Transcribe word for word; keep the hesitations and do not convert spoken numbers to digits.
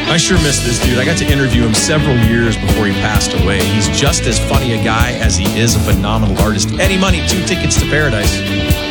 I sure miss this dude. I got to interview him several years before he passed away. He's just as funny a guy as he is a phenomenal artist. Eddie Money, Two Tickets to Paradise.